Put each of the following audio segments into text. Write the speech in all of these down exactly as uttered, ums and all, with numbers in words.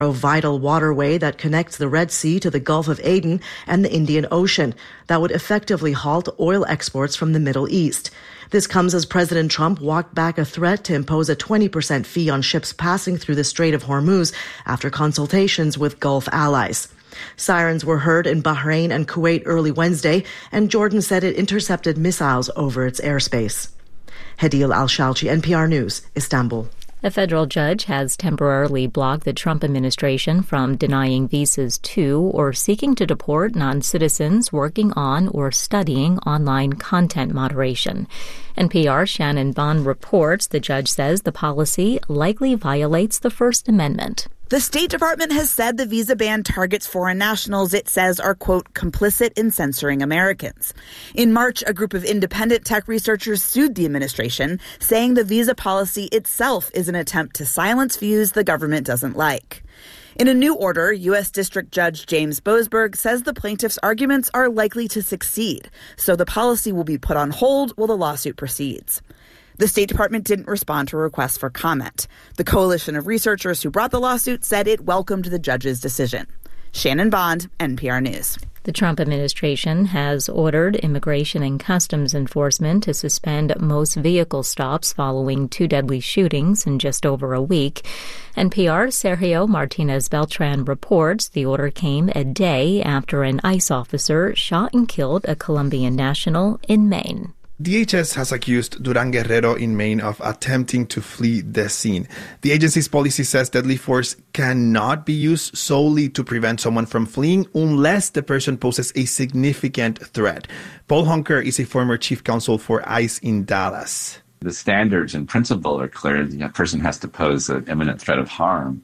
a vital waterway that connects the Red Sea to the Gulf of Aden and the Indian Ocean that would effectively halt oil exports from the Middle East. This comes as President Trump walked back a threat to impose a twenty percent fee on ships passing through the Strait of Hormuz after consultations with Gulf allies. Sirens were heard in Bahrain and Kuwait early Wednesday, and Jordan said it intercepted missiles over its airspace. Hadil Al-Shalchi, N P R News, Istanbul. A federal judge has temporarily blocked the Trump administration from denying visas to or seeking to deport non-citizens working on or studying online content moderation. N P R's Shannon Bond reports the judge says the policy likely violates the First Amendment. The State Department has said the visa ban targets foreign nationals it says are, quote, complicit in censoring Americans. In March, a group of independent tech researchers sued the administration, saying the visa policy itself is an attempt to silence views the government doesn't like. In a new order, U S. District Judge James Boasberg says the plaintiffs' arguments are likely to succeed, so the policy will be put on hold while the lawsuit proceeds. The State Department didn't respond to requests for comment. The coalition of researchers who brought the lawsuit said it welcomed the judge's decision. Shannon Bond, N P R News. The Trump administration has ordered Immigration and Customs Enforcement to suspend most vehicle stops following two deadly shootings in just over a week. N P R's Sergio Martinez Beltran reports the order came a day after an ICE officer shot and killed a Colombian national in Maine. D H S has accused Duran Guerrero in Maine of attempting to flee the scene. The agency's policy says deadly force cannot be used solely to prevent someone from fleeing unless the person poses a significant threat. Paul Hunker is a former chief counsel for ICE in Dallas. The standards and principle are clear. The person has to pose an imminent threat of harm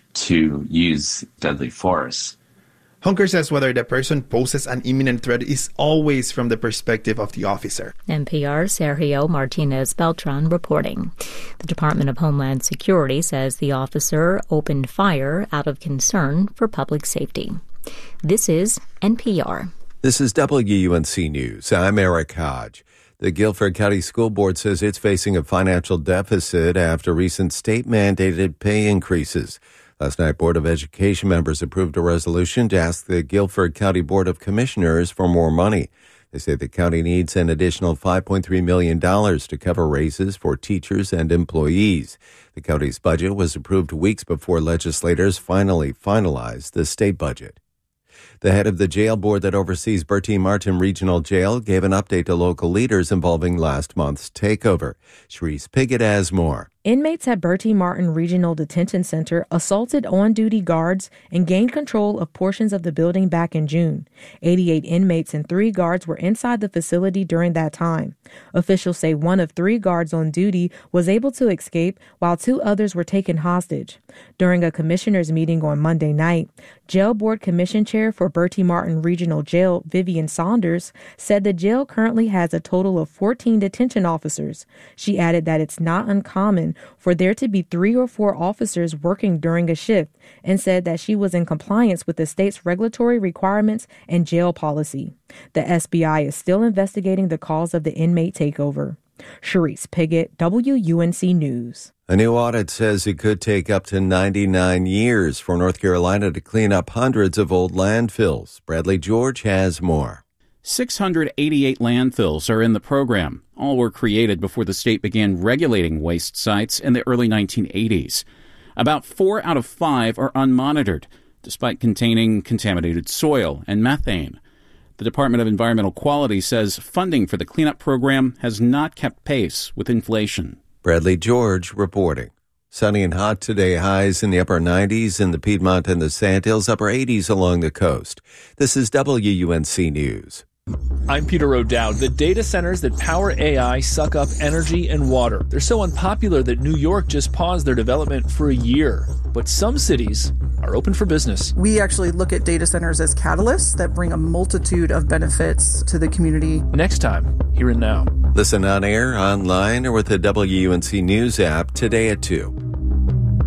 to use deadly force. Hunker says whether the person poses an imminent threat is always from the perspective of the officer. N P R's Sergio Martinez Beltran reporting. The Department of Homeland Security says the officer opened fire out of concern for public safety. This is N P R. This is W U N C News. I'm Eric Hodge. The Guilford County School Board says it's facing a financial deficit after recent state-mandated pay increases. Last night, Board of Education members approved a resolution to ask the Guilford County Board of Commissioners for more money. They say the county needs an additional five point three million dollars to cover raises for teachers and employees. The county's budget was approved weeks before legislators finally finalized the state budget. The head of the jail board that oversees Bertie Martin Regional Jail gave an update to local leaders involving last month's takeover. Sharice Piggott has more. Inmates at Bertie Martin Regional Detention Center assaulted on-duty guards and gained control of portions of the building back in June. eighty-eight inmates and three guards were inside the facility during that time. Officials say one of three guards on duty was able to escape while two others were taken hostage. During a commissioners' meeting on Monday night, Jail Board Commission Chair for Bertie Martin Regional Jail, Vivian Saunders, said the jail currently has a total of fourteen detention officers. She added that it's not uncommon for there to be three or four officers working during a shift and said that she was in compliance with the state's regulatory requirements and jail policy. The S B I is still investigating the cause of the inmate takeover. Sharice Piggott, W U N C News. A new audit says it could take up to ninety-nine years for North Carolina to clean up hundreds of old landfills. Bradley George has more. six hundred eighty-eight landfills are in the program. All were created before the state began regulating waste sites in the early nineteen eighties. About four out of five are unmonitored, despite containing contaminated soil and methane. The Department of Environmental Quality says funding for the cleanup program has not kept pace with inflation. Bradley George reporting. Sunny and hot today, highs in the upper nineties in the Piedmont and the Sandhills, upper eighties along the coast. This is W U N C News. I'm Peter O'Dowd. The data centers that power A I suck up energy and water. They're so unpopular that New York just paused their development for a year. But some cities are open for business. We actually look at data centers as catalysts that bring a multitude of benefits to the community. Next time, here and now. Listen on air, online, or with the W U N C News app today at two.